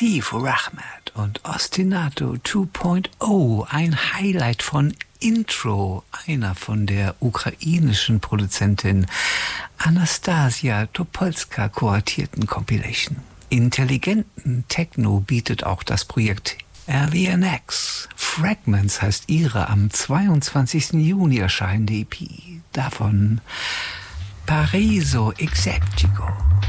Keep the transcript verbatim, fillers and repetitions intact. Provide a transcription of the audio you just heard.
Steve Rachmed und Ostinato zwei Punkt null, ein Highlight von Intro, einer von der ukrainischen Produzentin Anastasia Topolska kuratierten Compilation. Intelligenten Techno bietet auch das Projekt Alien X. Fragments heißt ihre am zweiundzwanzigsten Juni erscheinende E P. Davon Paraiso Exceptico.